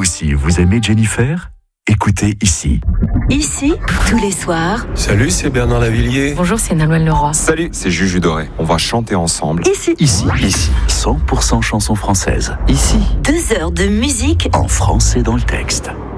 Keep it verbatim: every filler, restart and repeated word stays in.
aussi, vous aimez Jennifer ? Écoutez ici. Ici, tous les soirs. Salut, c'est Bernard Lavillier. Bonjour, c'est Nolwenn Leroy. Salut, c'est Juju Doré. On va chanter ensemble. Ici. Ici. Ici. cent pour cent chansons françaises. Ici. Deux heures de musique En français dans le texte.